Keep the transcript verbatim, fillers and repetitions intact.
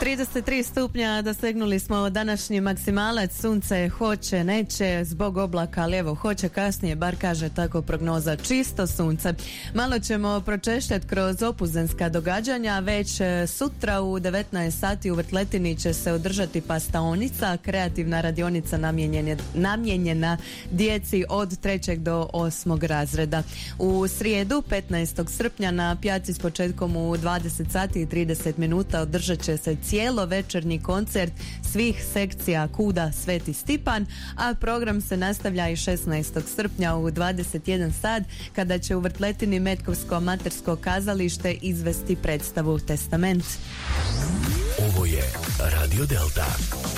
trideset tri stupnja dosegnuli smo današnji maksimalac, sunce hoće, neće, zbog oblaka, ali evo hoće kasnije, bar kaže tako prognoza, čisto sunce. Malo ćemo pročešljati kroz opuzenska događanja, već sutra u devetnaest sati u Vrtletini će se održati pastaonica, kreativna radionica namijenjena, namijenjena djeci od trećeg do osmog razreda. U srijedu petnaestog srpnja na pijaci s početkom u dvadeset sati i trideset minuta održat će se cijelo večernji koncert svih sekcija Kuda Sveti Stipan, a program se nastavlja i šesnaestog srpnja u dvadeset jedan sat kada će u Vrtletini Metkovsko amatersko kazalište izvesti predstavu Testament. Ovo je Radio Delta.